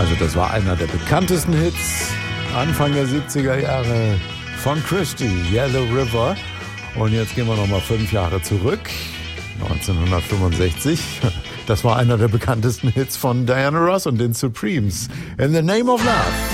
Also das war einer der bekanntesten Hits Anfang der 70er Jahre von Christie, Yellow River. Und jetzt gehen wir nochmal 5 Jahre zurück, 1965. Das war einer der bekanntesten Hits von Diana Ross und den Supremes, In the Name of Love.